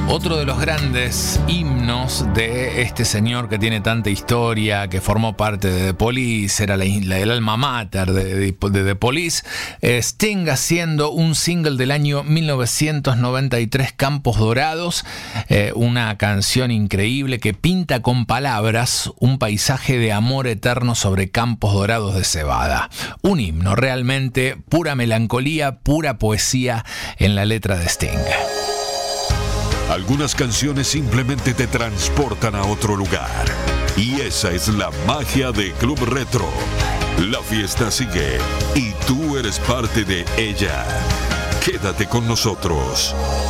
Otro de los grandes himnos de este señor que tiene tanta historia, que formó parte de The Police, era el alma mater de The Police, Sting haciendo un single del año 1993, Campos Dorados, una canción increíble que pinta con palabras un paisaje de amor eterno sobre campos dorados de cebada. Un himno, realmente pura melancolía, pura poesía en la letra de Sting. Algunas canciones simplemente te transportan a otro lugar. Y esa es la magia de Club Retro. La fiesta sigue y tú eres parte de ella. Quédate con nosotros.